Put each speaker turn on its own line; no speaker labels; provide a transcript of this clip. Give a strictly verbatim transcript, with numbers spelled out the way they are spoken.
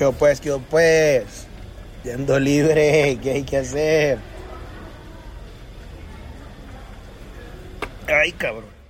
¿Qué pues, qué pues? Yendo libre, ¿qué hay que hacer? Ay, cabrón.